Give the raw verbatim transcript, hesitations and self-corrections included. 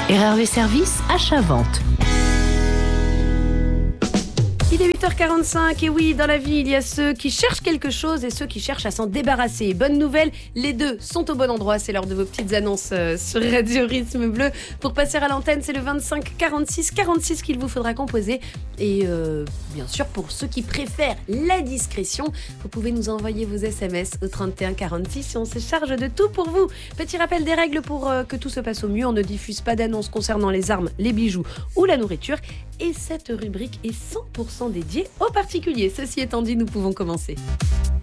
R R V Service, achat-vente. Il est huit heures quarante-cinq et oui, dans la vie, il y a ceux qui cherchent quelque chose et ceux qui cherchent à s'en débarrasser. Bonne nouvelle, les deux sont au bon endroit. C'est l'heure de vos petites annonces euh, sur Radio Rythme Bleu. Pour passer à l'antenne, c'est le vingt-cinq quarante-six quarante-six qu'il vous faudra composer. Et euh, bien sûr, pour ceux qui préfèrent la discrétion, vous pouvez nous envoyer vos S M S au trente et un quarante-six et on se charge de tout pour vous. Petit rappel des règles pour euh, que tout se passe au mieux. On ne diffuse pas d'annonces concernant les armes, les bijoux ou la nourriture. Et cette rubrique est cent pour cent dédiée aux particuliers. Ceci étant dit, nous pouvons commencer.